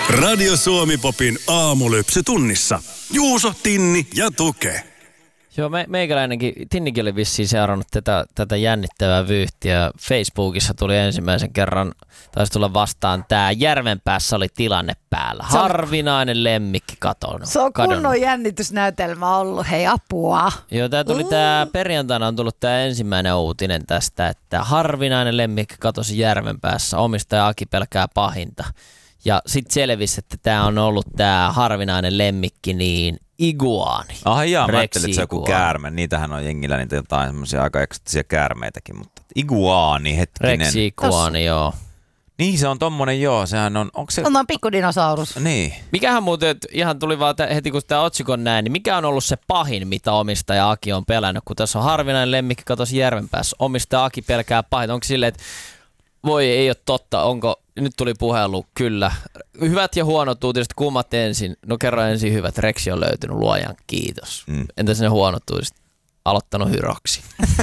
Radio Suomi-popin aamulypsy tunnissa. Juuso, Tinni ja Tuke. Joo, meikäläinenkin, Tinnikin oli vissiin seurannut tätä jännittävää vyyhtiä. Facebookissa tuli ensimmäisen kerran, taisi tulla vastaan, tää Järvenpäässä oli tilanne päällä. Harvinainen lemmikki kadonnut. Se on kunnon jännitysnäytelmä ollut, hei apua. Joo, tää tuli perjantaina on tullut tää ensimmäinen uutinen tästä, että harvinainen lemmikki katosi Järvenpäässä. Omistaja Aki pelkää pahinta. Ja sitten selvisi, että tämä on ollut tämä harvinainen lemmikki, niin iguaani. Jaa, mä ajattelin, että se on joku käärme. Niitähän on jengillä niitä jotain semmoisia aika eksoottisia käärmeitäkin, mutta iguaani, hetkinen. Reksi iguaani, joo. Niin se on tommonen, joo, sehän on, onko se... On pikkudinosaurus. Niin. Mikähän muuten, ihan tuli vaan heti kun tämä otsikon näin, niin mikä on ollut se pahin, mitä omistaja Aki on pelännyt, kun tässä on harvinainen lemmikki katosi Järvenpäässä. Omistaja Aki pelkää pahin. Onko silleen, että voi, ei ole totta, onko... Nyt tuli puhelu, kyllä. Hyvät ja huonot uutiset, kummat ensin? No kerro ensin hyvät. Reksi on löytynyt, luojan kiitos. Entäs ne huonot uutiset? Aloittanut hyroksi.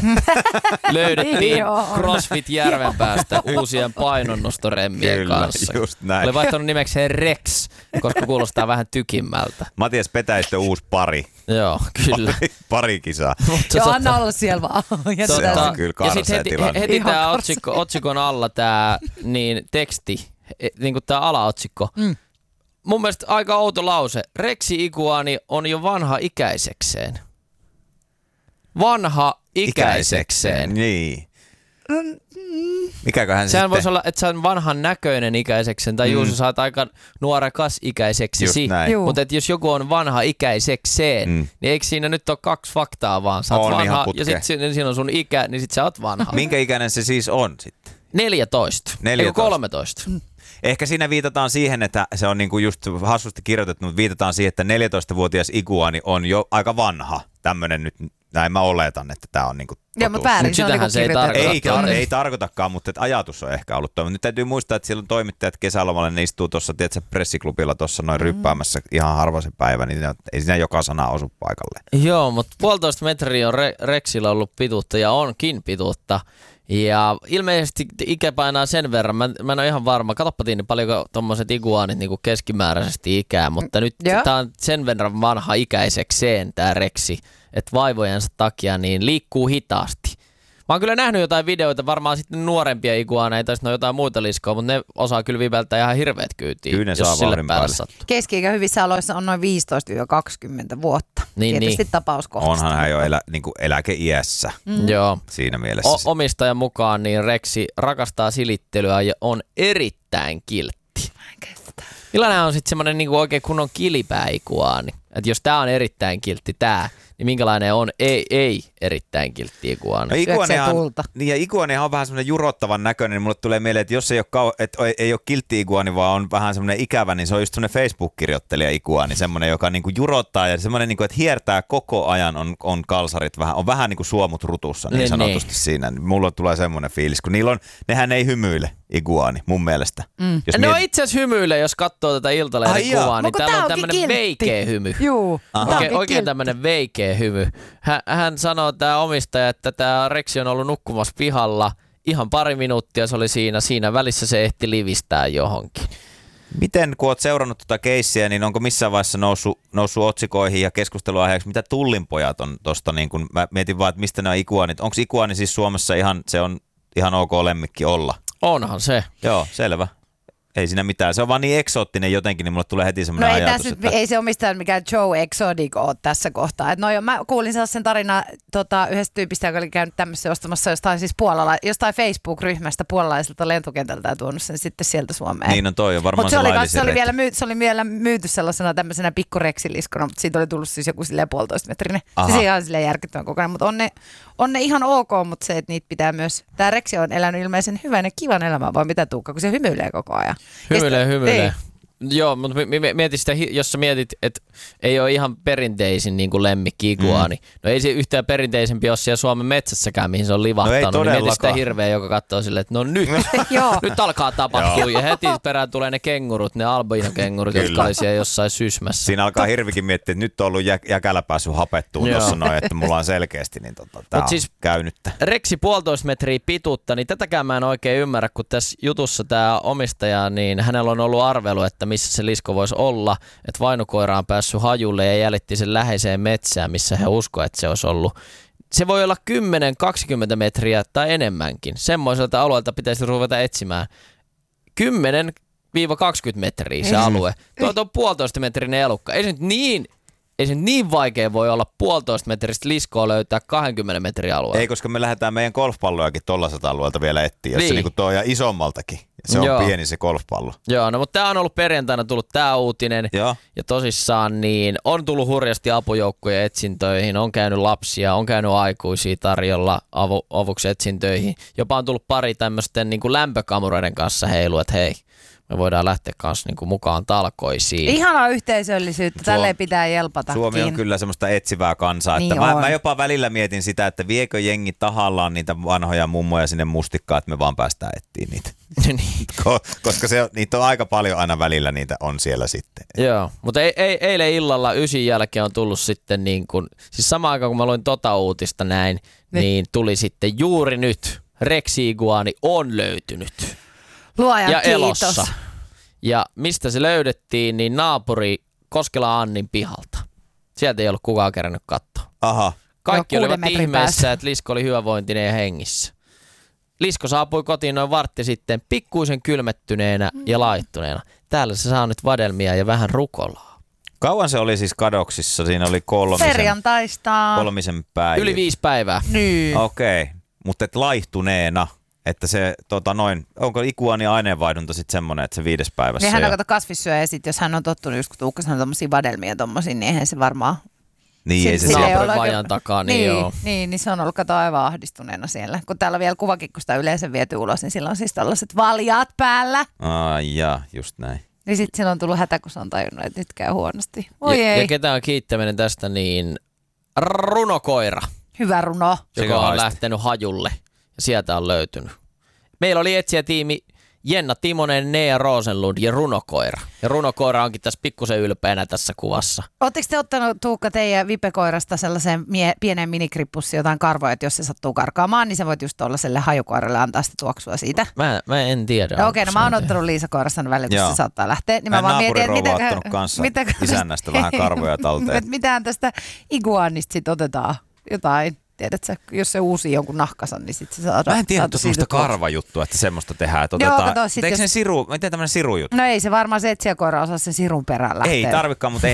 Löydettiin CrossFit Järvenpäästä uusien painonnostoremmien kanssa. Just näin. Oli vaihtanut nimekseen Rex, koska kuulostaa vähän tykimmältä. Matias Petäistö uusi pari. Joo, kyllä. Pari kisaa. Joo, anna olla siellä vaan. Se on kyllä karsea tilanne. Heti tämä otsikon alla tämä niin teksti, niin kuin tämä alaotsikko. Mun mielestä aika outo lause. Reksi iguaani on jo vanha ikäisekseen. Vanha ikäisekseen. Niin. Mikäköhän sehän sitten? Voisi olla, että sä on vanhan näköinen ikäiseksen, tai Juuso, sä oot aika nuorekas ikäiseksesi. Mutta jos joku on vanha ikäisekseen, niin eikö siinä nyt ole kaksi faktaa vaan? Sä oot vanha, ja sitten siinä on sun ikä, niin sit sä oot vanha. Minkä ikäinen se siis on sitten? 14. 13. Ehkä siinä viitataan siihen, että se on niinku just hassusti kirjoitettu, mutta viitataan siihen, että 14-vuotias iguaani on jo aika vanha. Tämmönen nyt, näin mä oletan, että tää on niinku totuus. Joo, mutta väärin se on niinku kirjoitettu. Ei tarkoitakaan, mutta ajatus on ehkä ollut. Nyt täytyy muistaa, että silloin toimittajat kesälomalle, ne istuu tuossa, tiedätkö, pressiklubilla tuossa noin ryppäämässä ihan harvoisen päivän, niin ei siinä joka sana osu paikalle. Joo, mutta 1,5 metriä on Rexillä ollut pituutta ja onkin pituutta. Ja ilmeisesti ikä painaa sen verran, mä en ole ihan varma, katsoppa niin paljonko tommoset iguaanit niinku keskimääräisesti ikää, mutta nyt tää on sen verran vanha ikäisekseen tää Reksi, että vaivojensa takia niin liikkuu hitaasti. Mä oon kyllä nähnyt jotain videoita, varmaan sitten nuorempia iguaaneita, tai sitten on jotain muita liskoa, mutta ne osaa kyllä viveltää ihan hirveät kyytiä, jos sille päälle sattuu. Keski-ikä hyvissä aloissa on noin 15-20 vuotta. Tietysti tapauskohtaisesti. Onhan hän jo niinku eläkeiässä. Joo. Siinä mielessä. Omistajan mukaan niin Reksi rakastaa silittelyä ja on erittäin kiltti. Millainen on sitten semmoinen niinku oikein kunnon kilipää-iguaani? Että jos tää on erittäin kiltti tää, niin minkälainen on ei erittäin kiltti iguaani? No iguaanihan on vähän semmoinen jurottavan näköinen, niin mulle tulee mieleen, että jos ei ole kiltti iguaani, vaan on vähän semmoinen ikävä, niin se on just semmoinen Facebook-kirjoittelija iguaani, semmoinen, joka niinku jurottaa ja semmoinen, niinku, että hiertää koko ajan on kalsarit vähän, on vähän niinku suomut rutussa niin sanotusti siinä. Mulla tulee semmoinen fiilis, kun nehän ei hymyile iguaani mun mielestä. No itse asiassa hymyile, jos katsoo tätä Iltalehden kuvaa, niin täällä on tämmöinen veikeä hymy. Juu, oikein tämmöinen veikeä hymy. Hän sanoo tämä omistaja, että tämä Reksi on ollut nukkumassa pihalla ihan pari minuuttia, se oli siinä välissä se ehti livistää johonkin. Miten, kun olet seurannut tuota keissiä, niin onko missään vaiheessa noussut otsikoihin ja keskusteluaiheeksi, mitä tullinpojat on tuosta, niin kun mä mietin vaan, että mistä nämä iguaanit, onko iguaani siis Suomessa se on ihan ok lemmikki olla? Onhan se. Joo, selvä. Ei siinä mitään. Se on vaan niin eksoottinen jotenkin, niin mulle tulee heti semmoinen ajatus. Ei se omistaja mikään Joe Exotic ole tässä kohtaa. Mä kuulin sellaisen tarinan yhdestä tyypistä, joka oli käynyt tämmöisessä ostamassa jostain Facebook-ryhmästä puolalaiselta lentokentältä ja tuonut sen sitten sieltä Suomeen. Niin on toi, on varmaan se se oli vielä myyty sellaisena tämmöisenä pikkureksiliskona, mutta siitä oli tullut siis joku silleen 1,5 metrinen. Siis ihan silleen järkyttävän kokonaan, mutta on ne ihan ok, mutta se, että niitä pitää myös, tää Reksi on elänyt ilmeisen hyvän ja kivan elämän, vai mitä Tuukka, kun se hymyilee koko ajan. Hymyilee. Joo, mutta mietit sitä, jos sä mietit, että ei ole ihan perinteisin niin kuin lemmikki iguaani. No ei se yhtään perinteisempi ole siellä Suomen metsässäkään, mihin se on livahtanut. Niin mietit sitä hirveä, joka katsoo silleen, että no nyt, nyt alkaa tapahtua. Ja heti perään tulee ne kengurut, ne albino-kengurut, jotka oli siellä jossain sysmässä. Siinä alkaa hirvikin miettiä, että nyt on ollut jäkälä päässyt hapettuun tuossa noin, että mulla on selkeästi, niin tää on siis käynyttä. Reksi 1,5 metriä pituutta, niin tätäkään mä en oikein ymmärrä, kun tässä jutussa tämä omistaja, niin hänellä on ollut arvelu, että missä se lisko voisi olla, että vainukoira on päässyt hajulle ja jäljitti sen läheiseen metsään, missä he uskovat, että se olisi ollut. Se voi olla 10-20 metriä tai enemmänkin. Semmoiselta alueelta pitäisi ruveta etsimään. 10-20 metriä se alue. Tuo on 1,5 metrinen elukka. Ei se nyt niin vaikea voi olla 1,5 metristä liskoa löytää 20 metrin alueella. Ei, koska me lähdetään meidän golfpallojakin tollaiselta alueelta vielä etsiä, jos se Niin. niinku tuo ja isommaltakin. Se on Joo. pieni se golfpallo. Joo, no mutta tää on ollut perjantaina tullut tää uutinen. Joo. Ja tosissaan niin on tullut hurjasti apujoukkoja etsintöihin, on käynyt lapsia, on käynyt aikuisia tarjolla avuksi etsintöihin. Jopa on tullut pari tämmöisten niin kuin lämpökamureiden kanssa heilu, että hei, me voidaan lähteä kanssa niin kuin mukaan talkoisiin. Ihanaa yhteisöllisyyttä, tälleen pitää jelpata. Suomi on kyllä semmoista etsivää kansaa. Niin Että on. mä jopa välillä mietin sitä, että viekö jengi tahallaan niitä vanhoja mummoja sinne mustikkaan, että me vaan päästään etsiä niitä. Niin. Koska niitä on aika paljon aina välillä, niitä on siellä sitten. Joo, mutta eilen illalla 9 jälkeen on tullut sitten niin kuin, siis samaan aikaan kun mä luin uutista näin, niin tuli sitten juuri nyt reksi-iguani on löytynyt. Luojan Ja kiitos. elossa. Ja mistä se löydettiin, niin naapuri Koskela Annin pihalta. Sieltä ei ollut kukaan kerännyt katsoa. Aha. Kaikki 6 olivat metrin ihmeessä, päässä. että lisko oli hyvävointinen ja hengissä. Lisko saapui kotiin noin vartti sitten pikkuisen kylmettyneenä ja laittuneena. Täällä se saa nyt vadelmia ja vähän rukolaa. Kauan se oli siis kadoksissa? Siinä oli Perjantaista. 3 päivää. Yli 5 päivää. Niin. Okei, mutta et laihtuneena, että se onko iguani aineenvaihdunta sitten semmoinen, että se 5 päivässä. Niin hän on kato kasvissyöjä ja sit, jos hän on tottunut just kun Tuukka sanoi tommosia vadelmia tommosia, niin eihän se varmaan... Niin, ei se Sille ei siellä. ole Naapurin oikein- vajan takaa, niin joo. niin se on ollut kato aivan ahdistuneena siellä. Kun täällä on vielä kuvakin, kun sitä yleensä viety ulos, niin sillä on siis tällaiset valjaat päällä. Just näin. Niin sitten sillä on tullut hätä, kun se on tajunnut, että nyt käy huonosti. Oi Ja ei, ketä on kiittäminen tästä, niin runokoira, hyvä runo. joka on haisti. lähtenyt hajulle ja sieltä on löytynyt. Meillä oli etsijätiimi Jenna Timonen, Nea Rosenlund ja runokoira. Ja runokoira onkin tässä pikkusen ylpeänä tässä kuvassa. Oletteko te ottanut Tuukka teidän vipekoirasta sellaisen pienen minikrippussiin jotain karvoja, että jos se sattuu karkaamaan, niin sä voit just tuollaiselle hajukoiralle antaa sitä tuoksua siitä? Mä en tiedä. No, onko okei, no se mä oon mitään. ottanut Liisa-koirasta välillä, kun Joo. se saattaa lähteä. Niin Mä mä vaan mietin, naapurirouva että ottanut kanssa isännästä vähän karvoja talteen. että mitähän tästä iguanista sit otetaan jotain. Tiedätkö, jos se uusi jonkun nahkasan, niin sitten se saadaan. Mä en tiedä saatu semmoista siitä tuoksu. karvajuttua, että semmoista tehdään. Että Joo, otetaan, kato, sit teekö jos- sen siru, miten tämmöinen sirujuttu? No ei se varmaan se etsijäkoira osaa sen sirun perään lähteä. Ei tarvikaan, mutta ei